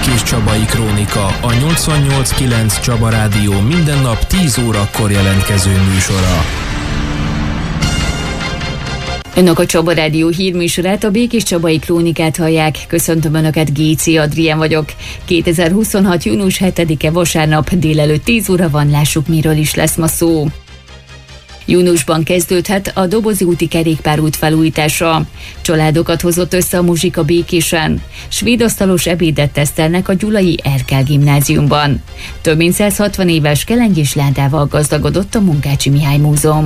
Békéscsabai Krónika, a 88.9 Csaba Rádió minden nap 10 órakor jelentkező műsora. Önök a Csaba Rádió hírműsorát, a Békéscsabai Krónikát hallják. Köszöntöm Önöket, Géci Adrián vagyok. 2026. június 7-e vasárnap délelőtt 10 óra van, lássuk miről is lesz ma szó. Júniusban kezdődhet a Dobozi úti kerékpárút felújítása. Családokat hozott össze a muzsika Békésen. Svédasztalos ebédet tesztelnek a Gyulai Erkel gimnáziumban. Több mint 160 éves kelengyés ládával gazdagodott a Munkácsi Mihály Múzeum.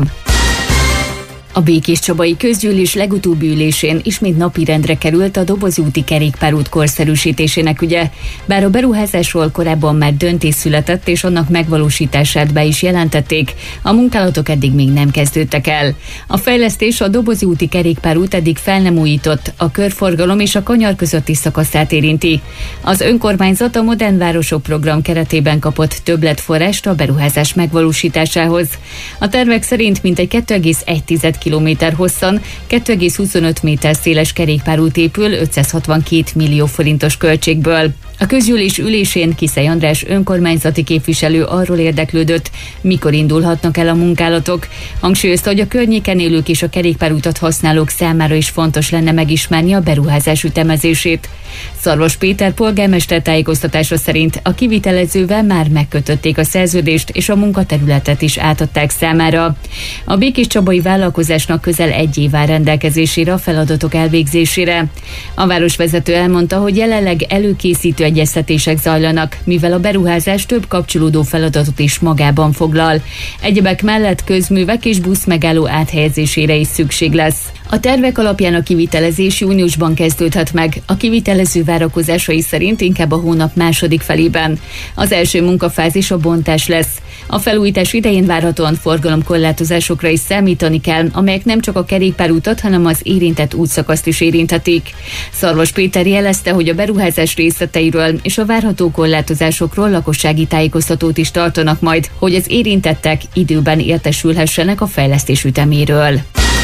A Békéscsabai Közgyűlés legutóbbi ülésén ismét napirendre került a Dobozi úti kerékpárút korszerűsítésének ügye. Bár a beruházásról korábban már döntés született, és annak megvalósítását be is jelentették, a munkálatok eddig még nem kezdődtek el. A fejlesztés a Dobozi úti kerékpárút eddig fel nem újított, a körforgalom és a kanyar közötti szakaszát érinti. Az önkormányzat a Modern Városok program keretében kapott többletforrást a beruházás megvalósításához. A tervek szerint mintegy 2,1 kilométer hosszan, 2,25 méter széles kerékpárút épül 562 millió forintos költségből. A közgyűlés ülésén Kiszely András önkormányzati képviselő arról érdeklődött, mikor indulhatnak el a munkálatok. Hangsúlyozta, hogy a környéken élők és a kerékpárutat használók számára is fontos lenne megismerni a beruházás ütemezését. Szarvas Péter polgármester tájékoztatása szerint a kivitelezővel már megkötötték a szerződést, és a munkaterületet is átadták számára. A békéscsabai vállalkozásnak közel 1 év áll rendelkezésére a feladatok elvégzésére. A városvezető elmondta, hogy jelenleg előkészítő egyeztetések zajlanak, mivel a beruházás több kapcsolódó feladatot is magában foglal. Egyebek mellett közművek és buszmegálló áthelyezésére is szükség lesz. A tervek alapján a kivitelezés júniusban kezdődhet meg, a kivitelező várakozásai szerint inkább a hónap második felében. Az első munkafázis a bontás lesz. A felújítás idején várhatóan forgalomkorlátozásokra is számítani kell, amelyek nem csak a kerékpárutat, hanem az érintett útszakaszt is érinthetik. Szarvas Péter jelezte, hogy a beruházás részleteiről és a várható korlátozásokról lakossági tájékoztatót is tartanak majd, hogy az érintettek időben értesülhessenek a fejlesztés üteméről.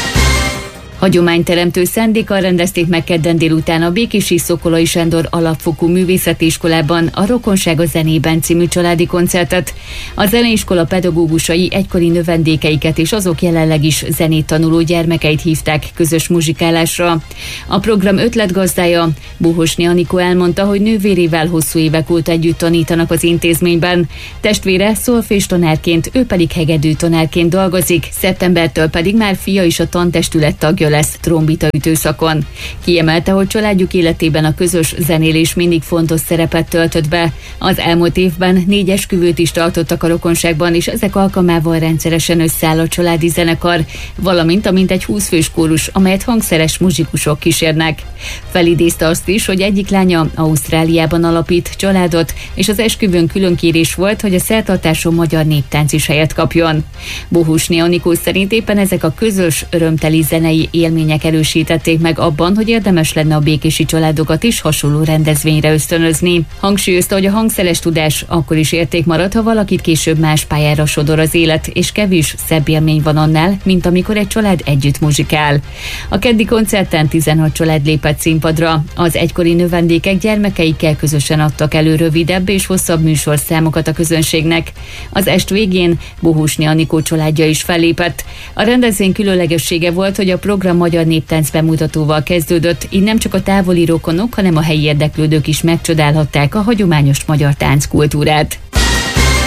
Hagyományteremtő szándékkal rendezték meg kedden délután a békési Szokolai Sándor Alapfokú Művészeti Iskolában a Rokonság a zenében című családi koncertet. A zeneiskola pedagógusai egykori növendékeiket és azok jelenleg is zenét tanuló gyermekeit hívták közös muzsikálásra. A program ötletgazdája, Bohosné Anikó elmondta, hogy nővérével hosszú évek óta együtt tanítanak az intézményben. Testvére szolfés tanárként, ő pedig hegedű tanárként dolgozik, szeptembertől pedig már fia is a tantestület tagja lesz trombita ütőszakon. Kiemelte, hogy családjuk életében a közös zenélés mindig fontos szerepet töltött be. Az elmúlt évben 4 esküvőt is tartottak a rokonságban, és ezek alkalmával rendszeresen összeáll a családi zenekar, valamint a mintegy 20 fős kórus, amelyet hangszeres muzsikusok kísérnek. Felidézte azt is, hogy egyik lánya Ausztráliában alapít családot, és az esküvőn különkérés volt, hogy a szertartáson magyar néptánc is helyet kapjon. Bohusné Anikó szerint éppen ezek a közös, örömteli zenei élmények erősítették meg abban, hogy érdemes lenne a békési családokat is hasonló rendezvényre ösztönözni. Hangsúlyozta, hogy a hangszeres tudás akkor is érték marad, ha valakit később más pályára sodor az élet, és kevés szebb élmény van annál, mint amikor egy család együtt muzsikál. A keddi koncerten 16 család lépett színpadra. Az egykori növendékek gyermekeikkel közösen adtak elő rövidebb és hosszabb műsorszámokat a közönségnek. Az est végén Bohusné Anikó családja is fellépett. A rendezvény különlegessége volt, hogy a program magyar néptánc bemutatóval kezdődött, így nem csak a távoli rokonok, hanem a helyi érdeklődők is megcsodálhatták a hagyományos magyar tánckultúrát.